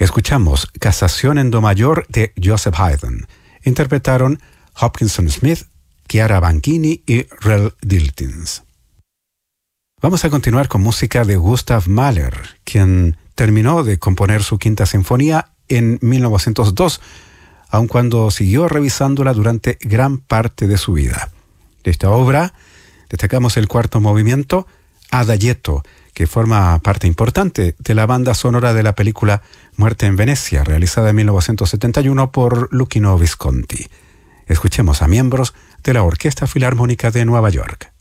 Escuchamos Casación en Do mayor de Joseph Haydn. Interpretaron Hopkinson Smith, Chiara Banchini y Rel Diltins. Vamos a continuar con música de Gustav Mahler, quien terminó de componer su Quinta Sinfonía en 1902, aun cuando siguió revisándola durante gran parte de su vida. De esta obra destacamos el cuarto movimiento, Adagietto, que forma parte importante de la banda sonora de la película Muerte en Venecia, realizada en 1971 por Luchino Visconti. Escuchemos a miembros de la Orquesta Filarmónica de Nueva York.